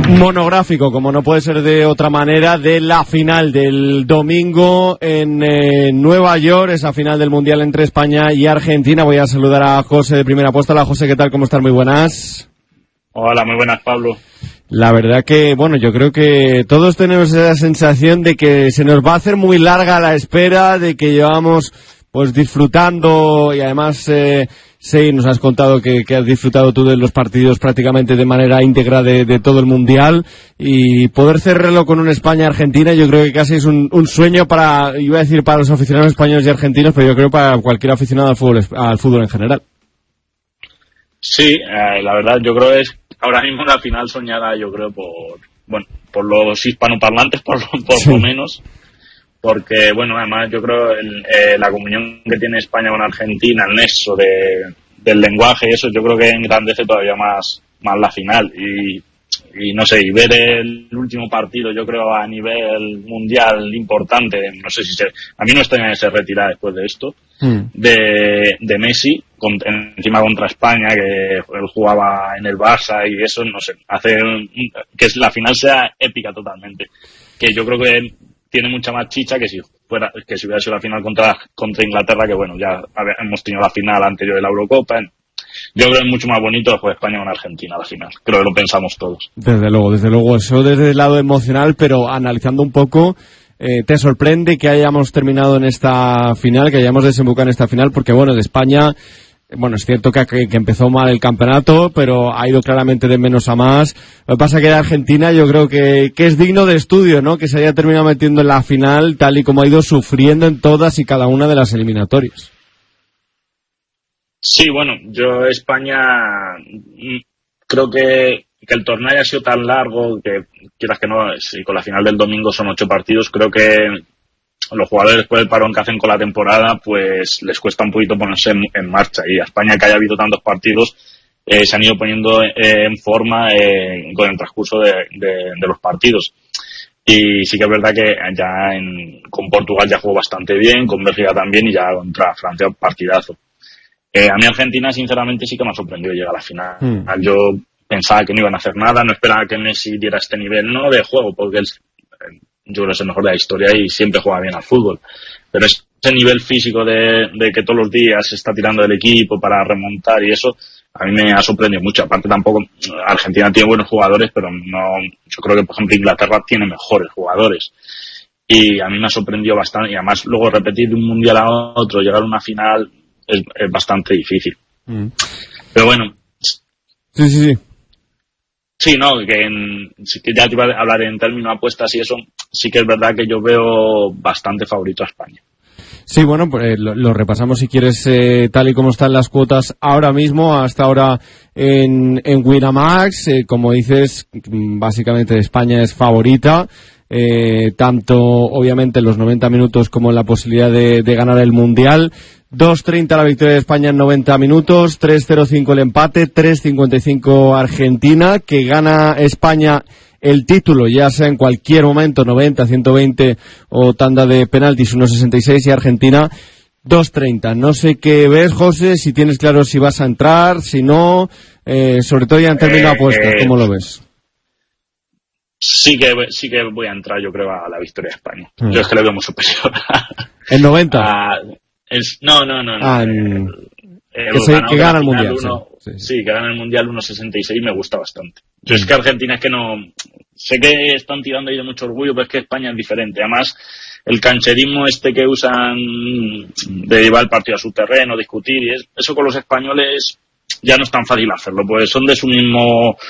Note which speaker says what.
Speaker 1: Monográfico, como no puede ser de otra manera, de la final del domingo en Nueva York, esa final del Mundial entre España y Argentina. Voy a saludar a José de Primera Apuesta. Hola José, ¿qué tal? ¿Cómo estás? Muy buenas.
Speaker 2: Hola, muy buenas, Pablo.
Speaker 1: La verdad que, bueno, yo creo que todos tenemos esa sensación de que se nos va a hacer muy larga la espera, de que llevamos pues disfrutando y además sí, nos has contado que has disfrutado tú de los partidos prácticamente de manera íntegra de todo el Mundial, y poder cerrarlo con una España-Argentina yo creo que casi es un sueño para, iba a decir para los aficionados españoles y argentinos, pero yo creo para cualquier aficionado al fútbol en general.
Speaker 2: Sí, la verdad yo creo es ahora mismo la final soñada, yo creo por los hispanoparlantes por
Speaker 1: Sí.
Speaker 2: lo menos, porque bueno, además yo creo la comunión que tiene España con Argentina, el nexo del lenguaje, eso yo creo que engrandece todavía más la final, y no sé, y ver el último partido, yo creo a nivel mundial importante, no sé si a mí no se retira después de esto, de Messi, encima contra España, que él jugaba en el Barça y eso, no sé, hace que la final sea épica totalmente, que yo creo que tiene mucha más chicha que si hubiera sido la final contra Inglaterra, que bueno, ya hemos tenido la final anterior de la Eurocopa. Yo creo que es mucho más bonito jugar España con Argentina la final. Creo que lo pensamos todos.
Speaker 1: Desde luego, eso desde el lado emocional, pero analizando un poco, ¿te sorprende que hayamos terminado en esta final, que hayamos desembocado en esta final? Porque bueno, de España, bueno, es cierto que empezó mal el campeonato, pero ha ido claramente de menos a más. Lo que pasa es que de Argentina yo creo que es digno de estudio, ¿no? Que se haya terminado metiendo en la final tal y como ha ido sufriendo en todas y cada una de las eliminatorias.
Speaker 2: Sí, bueno, yo España creo que el torneo haya sido tan largo que, quieras que no, si con la final del domingo son 8 partidos, creo que los jugadores después del parón que hacen con la temporada, pues les cuesta un poquito ponerse en marcha, y a España, que haya habido tantos partidos, se han ido poniendo en forma con el transcurso de los partidos. Y sí que es verdad que ya con Portugal ya jugó bastante bien, con Bélgica también, y ya contra Francia partidazo. A mí Argentina, sinceramente, sí que me ha sorprendido llegar a la final. Yo pensaba que no iban a hacer nada, no esperaba que Messi diera este nivel, no de juego, porque él, yo creo que es el mejor de la historia y siempre juega bien al fútbol. Pero ese nivel físico de que todos los días se está tirando del equipo para remontar y eso, a mí me ha sorprendido mucho. Aparte tampoco, Argentina tiene buenos jugadores, pero no, yo creo que por ejemplo Inglaterra tiene mejores jugadores. Y a mí me ha sorprendido bastante, y además luego repetir de un mundial a otro, llegar a una final, es bastante difícil. Pero bueno.
Speaker 1: Sí.
Speaker 2: Sí, no, que ya te iba a hablar en términos de apuestas y eso, sí que es verdad que yo veo bastante favorito a España.
Speaker 1: Sí, bueno, pues lo repasamos si quieres, tal y como están las cuotas ahora mismo, hasta ahora en Winamax. Como dices, básicamente España es favorita, tanto obviamente en los 90 minutos como en la posibilidad de ganar el Mundial. 2.30 la victoria de España en 90 minutos, 3.05 el empate, 3.55 Argentina, que gana España el título, ya sea en cualquier momento, 90, 120 o tanda de penaltis, 1.66, y Argentina 2.30. No sé qué ves, José, si tienes claro si vas a entrar, si no, sobre todo ya en términos de apuestas, ¿cómo lo ves?
Speaker 2: Sí que voy a entrar, yo creo, a la victoria de España. Yo es que le veo muy superior.
Speaker 1: ¿En 90?
Speaker 2: No.
Speaker 1: Que gana el Mundial.
Speaker 2: Sí, que gana el Mundial 1.66 me gusta bastante. Yo es que Argentina es que no... Sé que están tirando ahí de mucho orgullo, pero es que España es diferente. Además, el cancherismo que usan de llevar el partido a su terreno, discutir, y eso con los españoles ya no es tan fácil hacerlo, pues son de su mismo